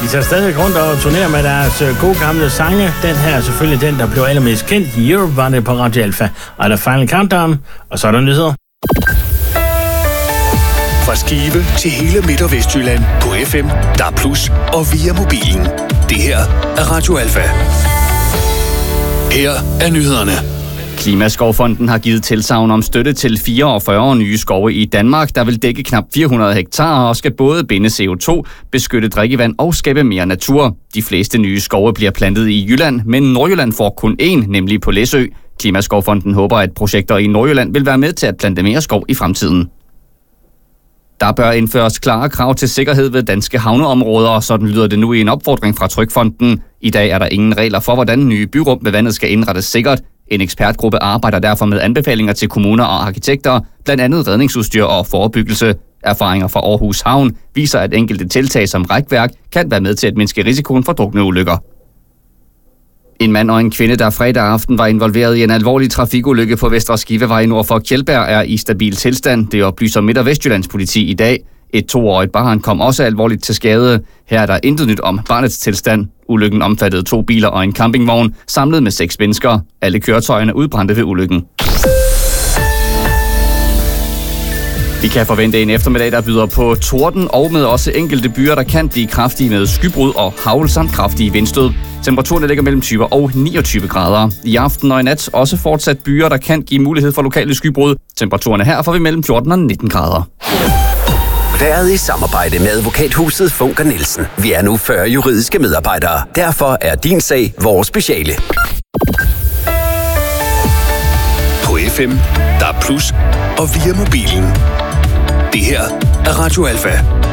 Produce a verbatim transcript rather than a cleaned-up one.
De tager stadig rundt og turnerer med deres gode gamle sange. Den her er selvfølgelig den, der blev allermest kendt. Europe var det på Radio Alpha. Og der Final Countdown, og så er der nyheder. Fra Skive til hele Midt- og Vestjylland på F M, D A B plus, og via mobilen. Det her er Radio Alpha. Her er nyhederne. Klimaskovfonden har givet tilsagn om støtte til fireogfyrre nye skove i Danmark, der vil dække knap fire hundrede hektar og skal både binde C O to, beskytte drikkevand og skabe mere natur. De fleste nye skove bliver plantet i Jylland, men Nordjylland får kun én, nemlig på Læsø. Klimaskovfonden håber, at projekter i Nordjylland vil være med til at plante mere skov i fremtiden. Der bør indføres klare krav til sikkerhed ved danske havneområder, sådan lyder det nu i en opfordring fra Trygfonden. I dag er der ingen regler for, hvordan nye byrum ved vandet skal indrettes sikkert. En ekspertgruppe arbejder derfor med anbefalinger til kommuner og arkitekter, blandt andet redningsudstyr og forebyggelse. Erfaringer fra Aarhus Havn viser, at enkelte tiltag som rækværk kan være med til at mindske risikoen for drukneulykker. En mand og en kvinde, der fredag aften var involveret i en alvorlig trafikulykke på Vestre Skivevej nord for Kjeldberg, er i stabil tilstand. Det oplyser Midt- og Vestjyllands politi i dag. Et toårigt barn kom også alvorligt til skade. Her er der intet nyt om barnets tilstand. Ulykken omfattede to biler og en campingvogn, samlet med seks mennesker. Alle køretøjerne udbrændte ved ulykken. Vi kan forvente en eftermiddag, der byder på torden og med også enkelte byer, der kan blive kraftige med skybrud og hagl samt kraftige vindstød. Temperaturen ligger mellem tyve og niogtyve grader. I aften og i nat også fortsat byer, der kan give mulighed for lokale skybrud. Temperaturerne her får vi mellem fjorten og nitten grader. Været i samarbejde med advokathuset Funker Nielsen. Vi er nu fyrre juridiske medarbejdere. Derfor er din sag vores speciale. På F M, D A B plus, og via mobilen. Det her er Radio Alpha.